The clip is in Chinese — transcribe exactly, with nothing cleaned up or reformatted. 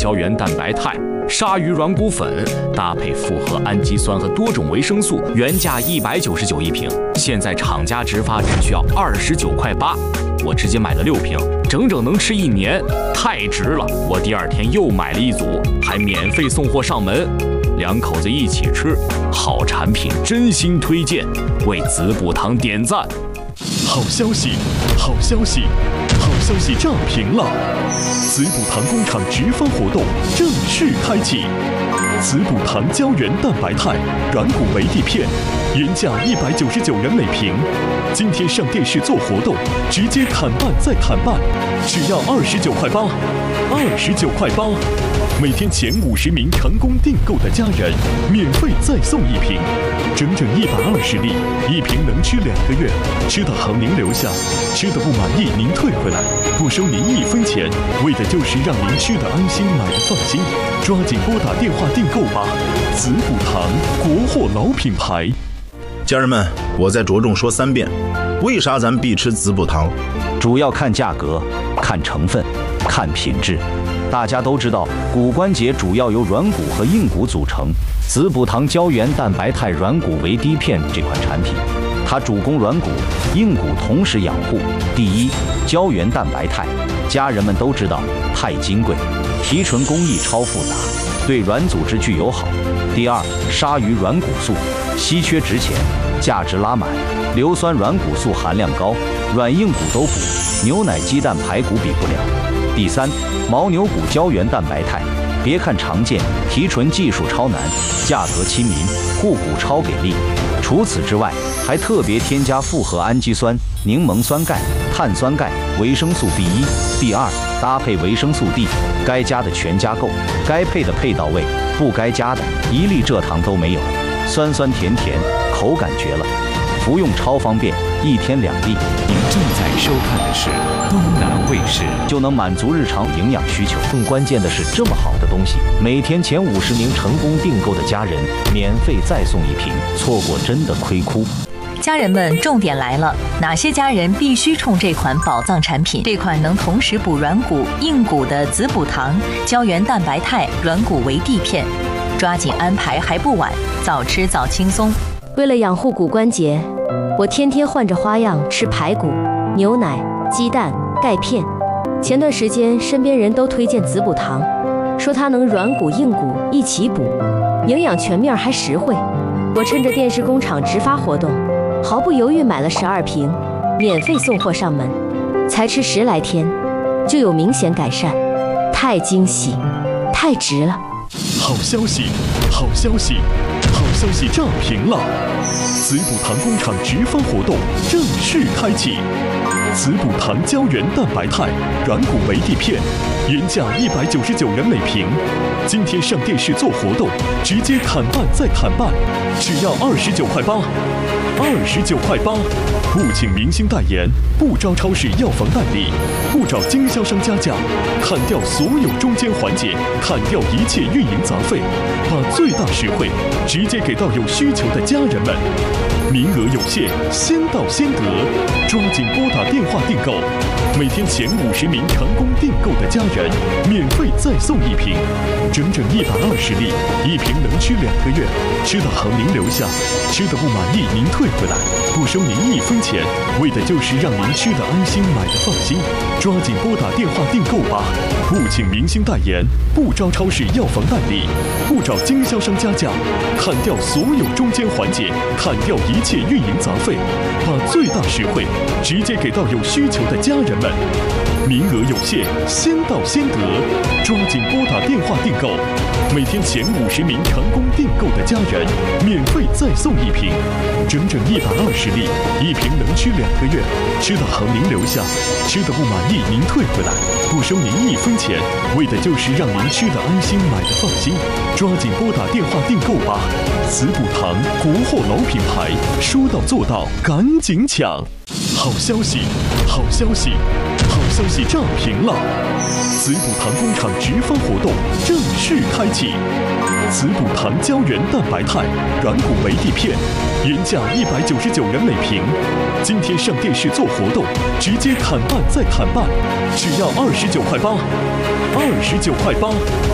胶原蛋白肽、鲨鱼软骨粉，搭配复合氨基酸和多种维生素，原价一百九十九一瓶，现在厂家直发只需要二十九块八。我直接买了六瓶，整整能吃一年，太值了！我第二天又买了一组，还免费送货上门，两口子一起吃，好产品真心推荐，为子补堂点赞。 好消息，好消息，好消息炸屏了！子补堂工厂直发活动正式开启。子补堂胶原蛋白肽软骨维 D 片，原价一百九十九元每瓶，今天上电视做活动，直接砍半再砍半，只要二十九块八，二十九块八。每天前五十名成功订购的家人，免费再送一瓶，整整一百二十粒，一瓶能吃两个月，吃的好您留下，吃的不满意您退回来，不收您一分钱，为的就是让您吃的安心，买的放心。抓紧拨打电话订购吧，子补堂国货老品牌。 家人们，我再着重说三遍，为啥咱必吃子补堂？ 主要看价格，看成分，看品质。大家都知道，骨关节主要由软骨和硬骨组成。子补堂胶原蛋白肽软骨维 D 片这款产品，它主攻软骨、硬骨同时养护。第一，胶原蛋白肽，家人们都知道，钛金贵，提纯工艺超复杂，对软组织具有好。第二，鲨鱼软骨素，稀缺值钱，价值拉满，硫酸软骨素含量高，软硬骨都补，牛奶、鸡蛋、排骨比不了。第三，牦牛骨胶原蛋白肽，别看常见，提纯技术超难，价格亲民，护骨超给力。除此之外，还特别添加复合氨基酸、柠檬酸钙、碳酸钙、维生素 B 一、B 二，搭配维生素 D， 该加的全加够，该配的配到位，不该加的一粒蔗糖都没有，酸酸甜甜，口感绝了，服用超方便，一天两粒。 您正在收看的是东南卫视， 就能满足日常营养需求。更关键的是，这么好的东西，每天前五十名成功订购的家人，免费再送一瓶，错过真的亏哭。 家人们，重点来了，哪些家人必须冲这款宝藏产品？这款能同时补软骨、硬骨的子补堂胶原蛋白肽软骨维 D 片，抓紧安排还不晚，早吃早轻松。 为了养护骨关节，我天天换着花样吃排骨、牛奶、鸡蛋、钙片。前段时间身边人都推荐子补堂，说它能软骨硬骨一起补，营养全面还实惠。我趁着电视工厂直发活动，毫不犹豫买了十二瓶，免费送货上门，才吃十来天就有明显改善，太惊喜，太值了！ 好消息，好消息，好消息炸屏了！子补堂工厂直发活动正式开启。子补堂胶原蛋白肽软骨维 D 片，原价一百九十九元每瓶，今天上电视做活动，直接砍半再砍半，只要二十九块八，二十九块八。不请明星代言，不招超市药房代理，不找经销商加价，砍掉所有中间环节，砍掉一切运营杂费，把最大实惠直接给到有需求的家人们。名额有限，先到先得，抓紧拨打电话订购。每天前五十名成功订购的家人，免费再送一瓶，整整一百二十粒，一瓶能吃两个月，吃的好您留下，吃的不满意您退回来，不收您一分钱，为的就是让您吃的安心，买的放心。抓紧拨打电话订购吧！不请明星代言，不招超市药房代理，不找经销商加价，砍掉所有中间环节，砍掉一切运营杂费，把最大实惠直接给到有需求的家人们。名额有限，先到先得，抓紧拨打电话订购。每天前五十名成功订购的家人，免费再送一瓶，整整一百二十粒，一瓶能吃两个月，吃的好您留下，吃的不满意您退回来，不收您一分钱，为的就是让您吃的安心，买的放心。抓紧拨打电话订购吧！子补堂国货老品牌，说到做到，赶紧抢！好消息，好消息，好消息炸屏了！子补堂工厂直发活动正式开启。子补堂胶原蛋白肽软骨维 D 片，原价一百九十九元每瓶，今天上电视做活动，直接砍半再砍半，只要二十九块八，二十九块八。